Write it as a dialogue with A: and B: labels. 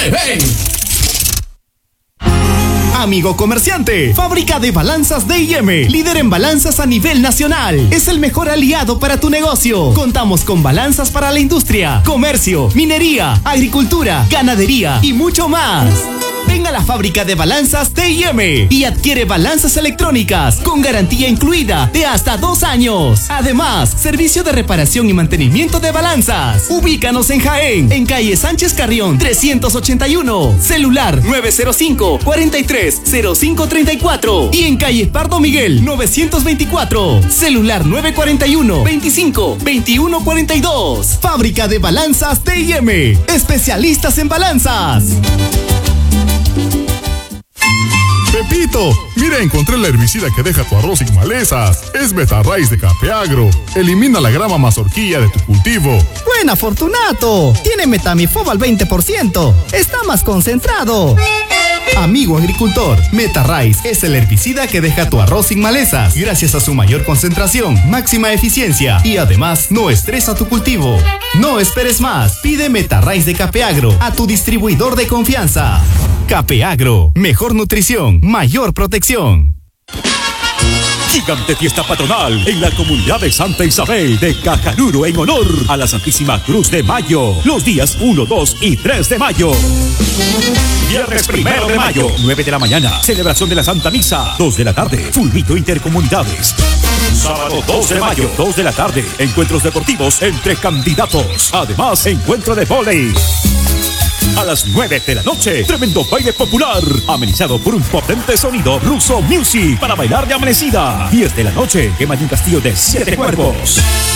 A: TV.
B: Amigo comerciante, Fábrica de Balanzas D&M, líder en balanzas a nivel nacional. Es el mejor aliado para tu negocio. Contamos con balanzas para la industria, comercio, minería, agricultura, ganadería y mucho más. Ven a la Fábrica de Balanzas D&M y adquiere balanzas electrónicas con garantía incluida de hasta 2 años. Además, servicio de reparación y mantenimiento de balanzas. Ubícanos en Jaén, en calle Sánchez Carrión 381, celular 905-430534 y en calle Pardo Miguel 924, celular 941-25-2142. Fábrica de Balanzas D&M, especialistas en balanzas.
C: Pepito, mira, encontré la herbicida que deja tu arroz sin malezas. Es Metarraíz de Capeagro. Elimina la grama mazorquilla de tu cultivo.
D: Buena, Fortunato. Tiene Metamifob al 20%. Está más concentrado.
B: Amigo agricultor, Metarraíz es el herbicida que deja tu arroz sin malezas, gracias a su mayor concentración, máxima eficiencia y además no estresa tu cultivo. No esperes más, pide Metarraíz de Capeagro a tu distribuidor de confianza. Capeagro, mejor nutrición, mayor protección.
E: Gigante fiesta patronal en la comunidad de Santa Isabel de Cajanuro en honor a la Santísima Cruz de Mayo, los días 1, 2 y 3 de mayo. Viernes 1 de mayo, 9 de la mañana, celebración de la Santa Misa, 2 de la tarde, fulbito intercomunidades. Sábado 2 de mayo, 2 de la tarde, encuentros deportivos entre candidatos. Además, encuentro de vóley. A las 9 de la noche, tremendo baile popular, amenizado por un potente sonido Ruso Music para bailar de amanecida. 10 de la noche, quema de un castillo de 7 cuerpos.